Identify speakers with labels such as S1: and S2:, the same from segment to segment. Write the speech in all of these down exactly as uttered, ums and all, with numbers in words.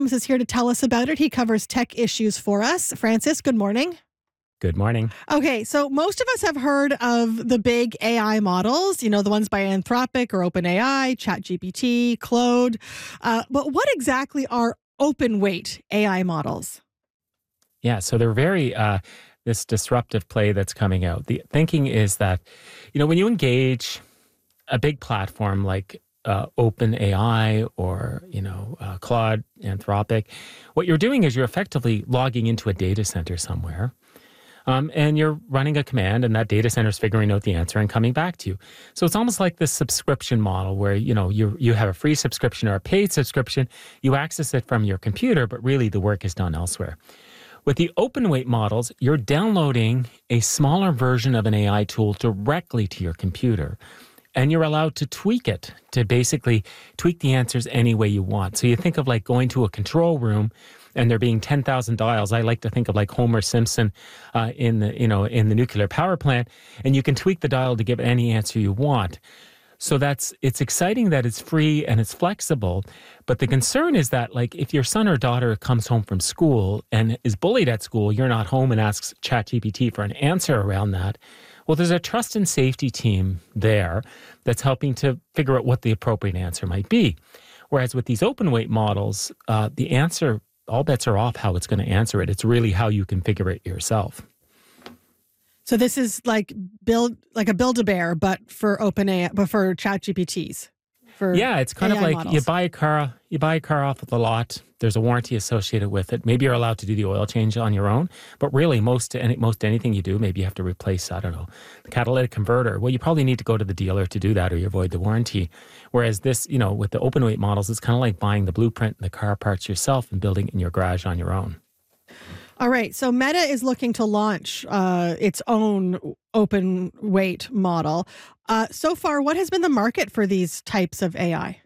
S1: is here to tell us about it. He covers tech issues for us. Francis, good morning.
S2: Good morning.
S1: Okay, so most of us have heard of the big A I models, you know, the ones by Anthropic or OpenAI, ChatGPT, Claude. Uh, but what exactly are open weight A I models?
S2: Yeah, so they're very, uh, this disruptive play that's coming out. The thinking is that, you know, when you engage a big platform like uh, OpenAI or, you know, uh, Claude, Anthropic, what you're doing is you're effectively logging into a data center somewhere. Um, and you're running a command, and that data center is figuring out the answer and coming back to you. So it's almost like this subscription model where, you know, you you have a free subscription or a paid subscription. You access it from your computer, but really the work is done elsewhere. With the open weight models, you're downloading a smaller version of an A I tool directly to your computer, and you're allowed to tweak it to basically tweak the answers any way you want. So you think of like going to a control room and there being ten thousand dials. I like to think of like Homer Simpson uh, in the, you know, in the nuclear power plant, and you can tweak the dial to give any answer you want. So that's, it's exciting that it's free and it's flexible. But the concern is that, like, if your son or daughter comes home from school and is bullied at school, you're not home and asks ChatGPT for an answer around that. Well, there's a trust and safety team there that's helping to figure out what the appropriate answer might be. Whereas with these open weight models, uh, the answer, all bets are off how it's going to answer it. It's really how you configure it yourself.
S1: So this is like build like a Build-A-Bear, but for OpenAI, but for ChatGPTs. For
S2: yeah, it's kind
S1: A I
S2: of like
S1: models.
S2: you buy a car, you buy a car off of the lot. There's a warranty associated with it. Maybe you're allowed to do the oil change on your own, but really most any, most anything you do, maybe you have to replace, I don't know, the catalytic converter. Well, you probably need to go to the dealer to do that, or you avoid the warranty. Whereas this, you know, with the open weight models, it's kind of like buying the blueprint and the car parts yourself and building it in your garage on your own.
S1: All right. So Meta is looking to launch uh, its own open weight model. Uh, so far, what has been the market for these types of A I?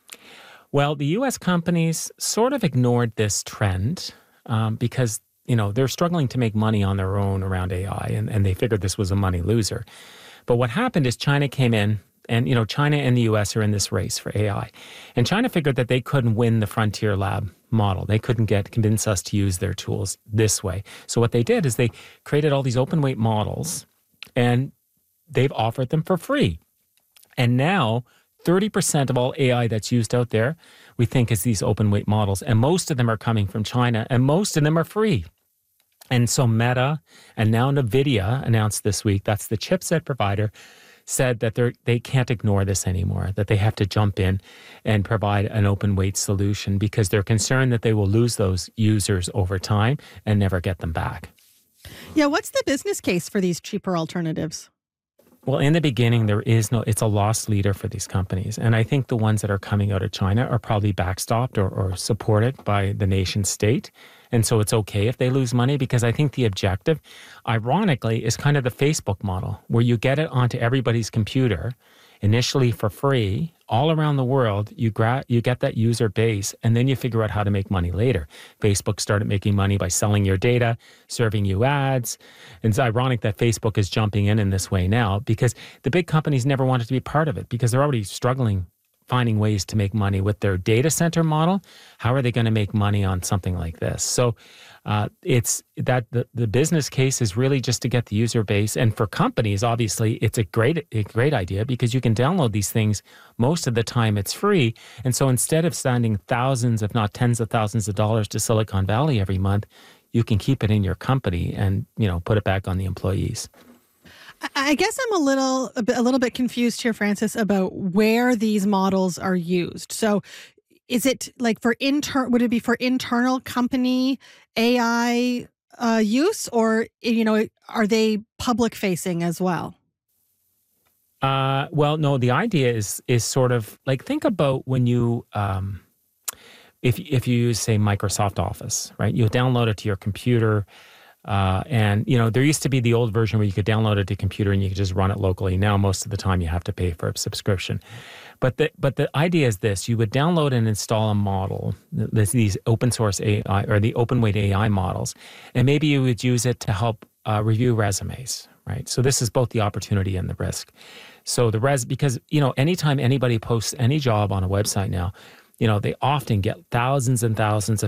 S2: Well, the U S companies sort of ignored this trend um, because, you know, they're struggling to make money on their own around A I, and, and they figured this was a money loser. But what happened is China came in, and, you know, China and the U S are in this race for A I. And China figured that they couldn't win the Frontier Lab model. They couldn't get convince us to use their tools this way. So what they did is they created all these open weight models, and they've offered them for free. And now thirty percent of all A I that's used out there, we think is these open weight models. And most of them are coming from China, and most of them are free. And so Meta and now NVIDIA announced this week, that's the chipset provider, said that they they can't ignore this anymore, that they have to jump in and provide an open weight solution because they're concerned that they will lose those users over time and never get them back.
S1: Yeah, what's the business case for these cheaper alternatives?
S2: Well, in the beginning, there is no, it's a loss leader for these companies. And I think the ones that are coming out of China are probably backstopped or, or supported by the nation state. And so it's okay if they lose money, because I think the objective, ironically, is kind of the Facebook model, where you get it onto everybody's computer initially for free all around the world. You gra- you get that user base, and then you figure out how to make money later. Facebook started making money by selling your data, serving you ads. And it's ironic that Facebook is jumping in in this way now, because the big companies never wanted to be part of it, because they're already struggling finding ways to make money with their data center model. How are they going to make money on something like this? So uh, it's that the, the business case is really just to get the user base. And for companies, obviously, it's a great, a great idea, because you can download these things. Most of the time it's free. And so instead of sending thousands, if not tens of thousands of dollars to Silicon Valley every month, you can keep it in your company and, you know, put it back on the employees.
S1: I guess I'm a little a, bit, a little bit confused here, Francis, about where these models are used. So is it like for inter would it be for internal company A I uh, use, or, you know, are they public facing as well?
S2: Uh, well, no, the idea is is sort of like, think about when you um, if if you use, say, Microsoft Office, right? You download it to your computer. Uh, and, you know, there used to be the old version where you could download it to a computer and you could just run it locally. Now, most of the time, you have to pay for a subscription. But the but the idea is this. You would download and install a model, this, these open source A I or the open weight A I models, and maybe you would use it to help uh, review resumes, right? So this is both the opportunity and the risk. So the res, because, you know, anytime anybody posts any job on a website now, you know, they often get thousands and thousands of